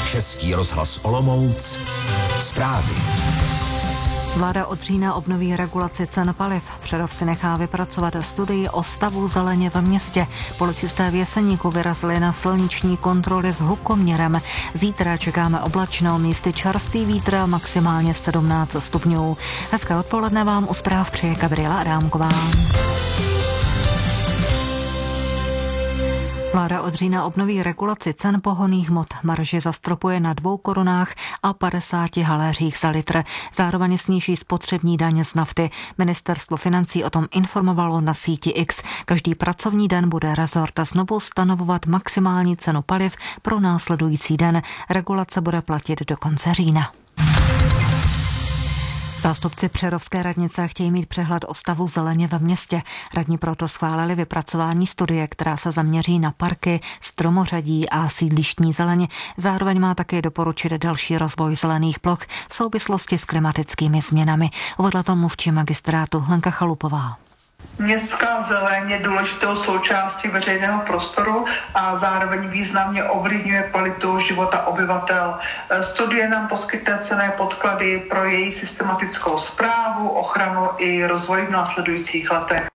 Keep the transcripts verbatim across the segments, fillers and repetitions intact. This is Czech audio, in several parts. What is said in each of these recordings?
Český rozhlas Olomouc. Zprávy. Vláda od října obnoví regulaci cen paliv. Přerov si nechá vypracovat studii o stavu zeleně ve městě. Policisté v Jeseníku vyrazili na silniční kontroly s hlukoměrem. Zítra čekáme oblačno, místy čerstvý vítr, maximálně sedmnáct stupňů. Hezké odpoledne vám u zpráv přeje Gabriela Adámková. Vláda od října obnoví regulaci cen pohonných hmot. Marži zastropuje na dvou korunách a padesáti haléřích za litr. Zároveň sníží spotřební daň z nafty. Ministerstvo financí o tom informovalo na síti X. Každý pracovní den bude rezort znovu stanovovat maximální cenu paliv pro následující den. Regulace bude platit do konce října. Zástupci přerovské radnice chtějí mít přehled o stavu zeleně ve městě. Radní proto schválili vypracování studie, která se zaměří na parky, stromořadí a sídlištní zeleň. Zároveň má také doporučit další rozvoj zelených ploch v souvislosti s klimatickými změnami. Uvedla to mluvčí magistrátu Lenka Chalupová. Městská zeleň je důležitou součástí veřejného prostoru a zároveň významně ovlivňuje kvalitu života obyvatel. Studie nám poskytne cenné podklady pro její systematickou správu, ochranu i rozvoj v následujících letech.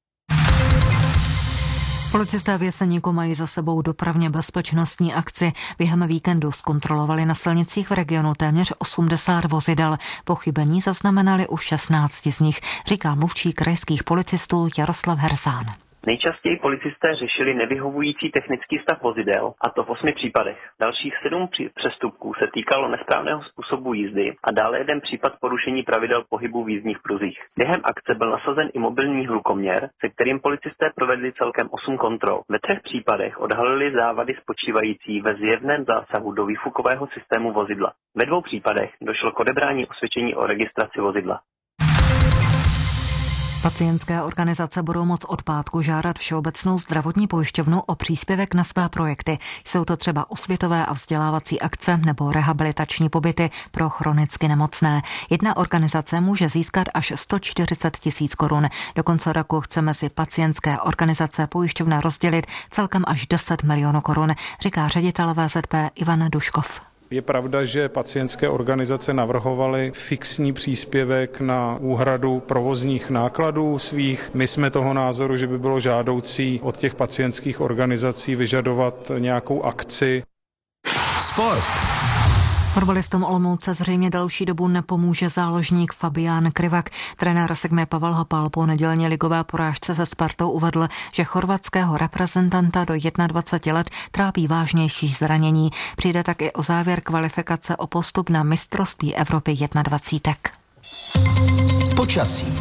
Policisté v Jeseníku mají za sebou dopravně bezpečnostní akci. Během víkendu zkontrolovali na silnicích v regionu téměř osmdesát vozidel. Pochybení zaznamenali už šestnáct z nich, říká mluvčí krajských policistů Jaroslav Herzán. Nejčastěji policisté řešili nevyhovující technický stav vozidel, a to v osmi případech. Dalších sedm přestupků se týkalo nesprávného způsobu jízdy a dále jeden případ porušení pravidel pohybu v jízdních pruzích. Během akce byl nasazen i mobilní hlukoměr, se kterým policisté provedli celkem osm kontrol. Ve třech případech odhalili závady spočívající ve zjevném zásahu do výfukového systému vozidla. Ve dvou případech došlo k odebrání osvědčení o registraci vozidla. Pacientské organizace budou moct od pátku žádat Všeobecnou zdravotní pojišťovnu o příspěvek na své projekty. Jsou to třeba osvětové a vzdělávací akce nebo rehabilitační pobyty pro chronicky nemocné. Jedna organizace může získat až sto čtyřicet tisíc korun. Do konce roku chce mezi pacientské organizace pojišťovna rozdělit celkem až deset milionů korun, říká ředitel V Z P Ivan Duškov. Je pravda, že pacientské organizace navrhovaly fixní příspěvek na úhradu provozních nákladů svých. My jsme toho názoru, že by bylo žádoucí od těch pacientských organizací vyžadovat nějakou akci. Sport. Fotbalistům Olomouce zřejmě další dobu nepomůže záložník Fabián Krivak. Trenér Sigmy Pavel Hopal po nedělní ligové porážce se Spartou uvedl, že chorvatského reprezentanta do dvaceti jedna let trápí vážnější zranění. Přijde tak i o závěr kvalifikace o postup na mistrovství Evropy dvacet jedna. Počasí.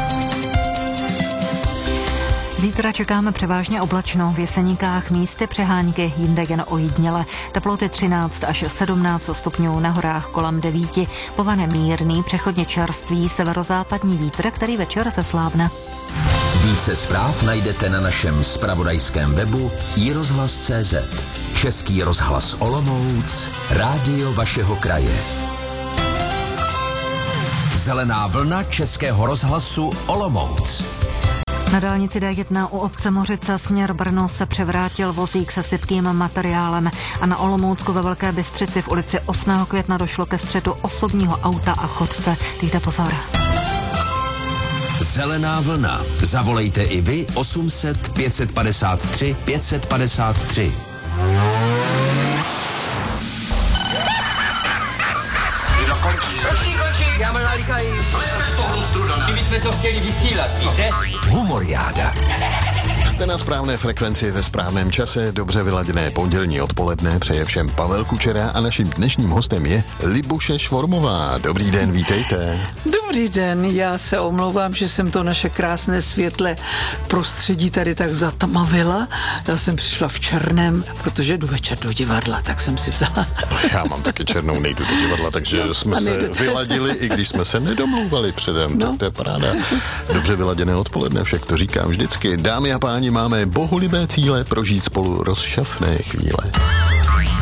Zítra čekáme převážně oblačno, v Jeseníkách místy přehánky, jinde jen ojediněle. Teploty třináct až sedmnáct stupňů, na horách kolem devíti. Povane mírný, přechodně čerstvý severozápadní vítr, který večer zeslábne. Více zpráv najdete na našem zpravodajském webu i rozhlas tečka cé zet. Český rozhlas Olomouc, rádio vašeho kraje. Zelená vlna Českého rozhlasu Olomouc. Na dálnici D jedna u obce Mořice směr Brno se převrátil vozík se sypkým materiálem a na Olomoucku ve Velké Bystřici v ulici osmého května došlo ke střetu osobního auta a chodce. Dejte pozor. Zelená vlna. Zavolejte i vy osm set pět padesát tři pět padesát tři. Končí, končí, já mám nalíkají. Co je z toho strudaná? My jsme to chtěli vysílat, víte? Humoriáda. Jste na správné frekvenci ve správném čase, dobře vyladěné pondělní odpoledne, přeje všem Pavel Kučera a naším dnešním hostem je Libuše Švormová. Dobrý den, vítejte. Dobrý den, já se omlouvám, že jsem to naše krásné světle prostředí tady tak zatmavila. Já jsem přišla v černém, protože jdu večer do divadla, tak jsem si vzala. Já mám taky černou, nejdu do divadla, takže no, jsme se vyladili, i když jsme se nedomlouvali předem, no. Tak to je paráda. Dobře vyladěné odpoledne, však to říkám vždycky. Dámy a páni, máme bohulibé cíle prožít spolu rozšafné chvíle.